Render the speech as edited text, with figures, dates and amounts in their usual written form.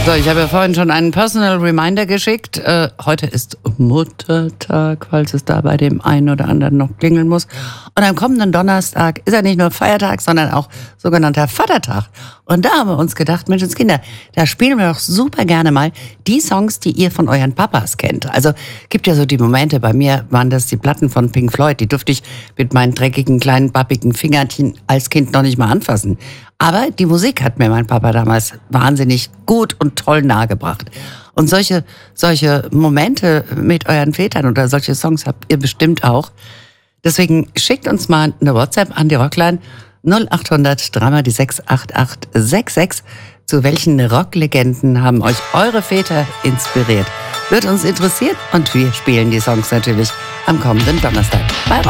So, ich habe ja vorhin schon einen Personal Reminder geschickt. Heute ist Muttertag, falls es da bei dem einen oder anderen noch klingeln muss. Und am kommenden Donnerstag ist ja nicht nur Feiertag, sondern auch sogenannter Vatertag. Und da haben wir uns gedacht, Menschenskinder, da spielen wir doch super gerne mal die Songs, die ihr von euren Papas kennt. Also gibt ja so die Momente, bei mir waren das die Platten von Pink Floyd, die durfte ich mit meinen dreckigen, kleinen, pappigen Fingerchen als Kind noch nicht mal anfassen. Aber die Musik hat mir mein Papa damals wahnsinnig gut und toll nahegebracht. Und solche Momente mit euren Vätern oder solche Songs habt ihr bestimmt auch. Deswegen schickt uns mal eine WhatsApp an die Rockline 0800 3 die 68866. Zu welchen Rocklegenden haben euch eure Väter inspiriert? Wird uns interessiert und wir spielen die Songs natürlich am kommenden Donnerstag bei